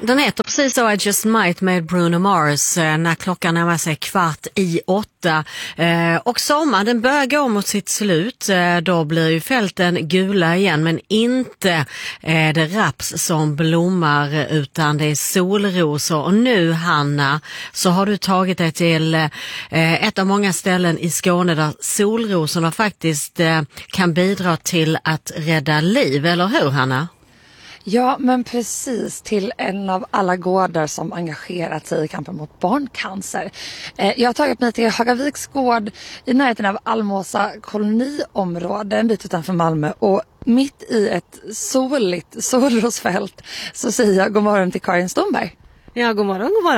Den heter precis så I Just Might med Bruno Mars när klockan närmar sig 7:15. Och sommaren den börjar gå mot sitt slut. Då blir ju fälten gula igen, men inte det raps som blommar utan det är solrosor. Och nu, Hanna, så har du tagit dig till ett av många ställen i Skåne där solrosorna faktiskt kan bidra till att rädda liv, eller hur, Hanna? Ja, men precis, till en av alla gårdar som engagerat sig i kampen mot barncancer. Jag har tagit mig till Hagaviks gård i närheten av Almåsa koloniområde, en bit utanför Malmö. Och mitt i ett soligt solrosfält så säger jag god morgon till Karin Stomberg. Ja, god morgon, god morgon.